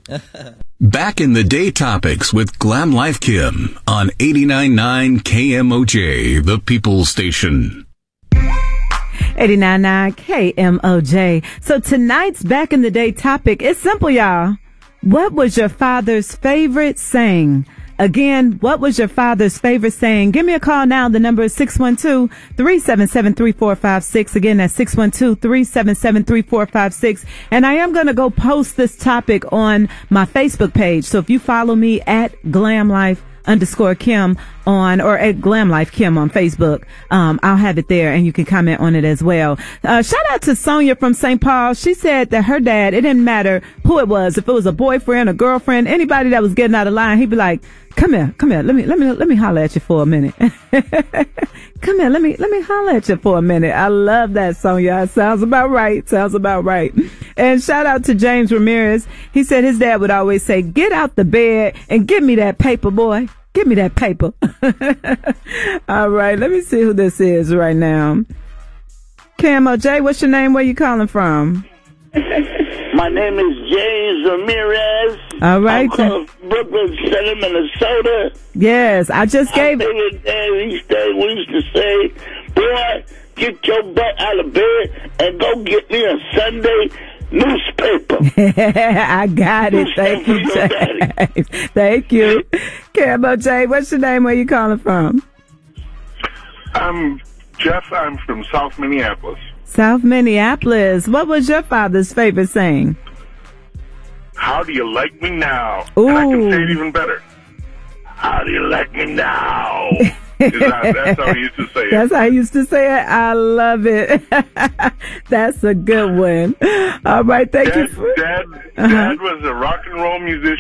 Back in the Day Topics with Glam Life Kim on 89.9 KMOJ, the People's Station. 89.9 KMOJ. So tonight's Back in the Day topic is simple, y'all. What was your father's favorite saying? Again, what was your father's favorite saying? Give me a call now. The number is 612-377-3456. Again, that's 612-377-3456. And I am going to go post this topic on my Facebook page. So if you follow me at @glamlife_Kim or at Glam Life Kim on Facebook, I'll have it there and you can comment on it as well. Shout out to Sonia from St. Paul. She said that her dad, it didn't matter who it was, if it was a boyfriend, a girlfriend, anybody that was getting out of line, he'd be like, come here. Let me holler at you for a minute. Come here. Let me holler at you for a minute. I love that, Sonia. Sounds about right. And shout out to James Ramirez. He said his dad would always say, get out the bed and give me that paper, boy. Give me that paper. All right. Let me see who this is right now. Camo J, what's your name? Where you calling from? My name is James Ramirez. All right. I'm calling from Brooklyn Center, Minnesota. Yes, I just gave... We used to say, boy, get your butt out of bed and go get me a Sunday newspaper. I got it. Thank you, James. Thank you. Camo J, what's your name? Where you calling from? I'm Jeff. I'm from South Minneapolis. South Minneapolis. What was your father's favorite saying? How do you like me now? Ooh. And I can say it even better. How do you like me now? That's how he used to say it. That's how he used to say it. I love it. That's a good one. All right. Thank you. Dad was a rock and roll musician.